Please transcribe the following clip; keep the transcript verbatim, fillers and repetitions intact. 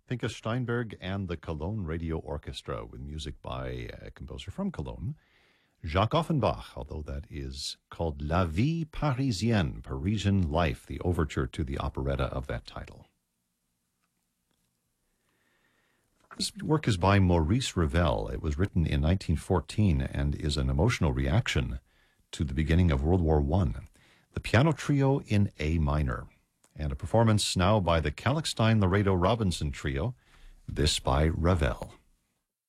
Finca Steinberg and the Cologne Radio Orchestra with music by a composer from Cologne, Jacques Offenbach, although that is called La Vie Parisienne, Parisian Life, the overture to the operetta of that title. This work is by Maurice Ravel. It was written in nineteen fourteen and is an emotional reaction to the beginning of World War One. The piano trio in A minor, and a performance now by the Kalkstein Laredo Robinson Trio, this by Ravel.